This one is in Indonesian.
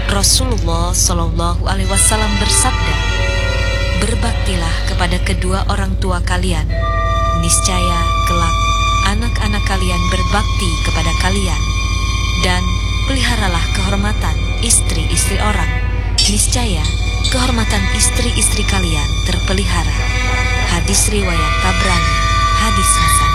Rasulullah Shallallahu Alaihi Wasallam bersabda, berbaktilah kepada kedua orang tua kalian, niscaya kelak anak-anak kalian berbakti kepada kalian, dan peliharalah kehormatan istri-istri orang, niscaya kehormatan istri-istri kalian terpelihara. Hadis riwayat Tabrani, hadis hasan.